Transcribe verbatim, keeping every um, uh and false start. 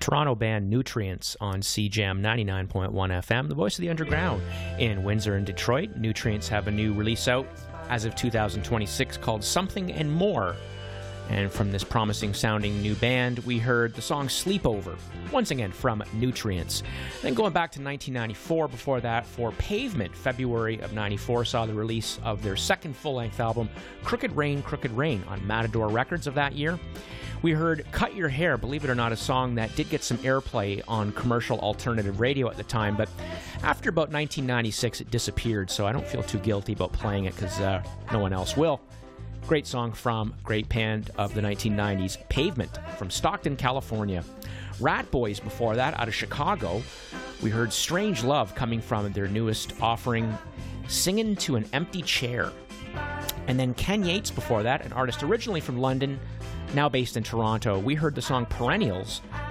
Toronto band Nutrients on C J A M ninety-nine point one F M, the voice of the underground in Windsor and Detroit. Nutrients have a new release out as of two thousand twenty-six called Something and More. And from this promising sounding new band, we heard the song Sleepover, once again from Nutrients. Then going back to nineteen ninety-four, before that, for Pavement, February of ninety-four saw the release of their second full-length album, Crooked Rain, Crooked Rain, on Matador Records of that year. We heard Cut Your Hair, believe it or not, a song that did get some airplay on commercial alternative radio at the time, but after about nineteen ninety-six it disappeared, so I don't feel too guilty about playing it because uh, no one else will. Great song from great band of the nineteen nineties, Pavement, from Stockton, California. Rat Boys before that, out of Chicago. We heard Strange Love coming from their newest offering, Singin' to an Empty Chair. And then Ken Yates before that, an artist originally from London, now based in Toronto. We heard the song Perennials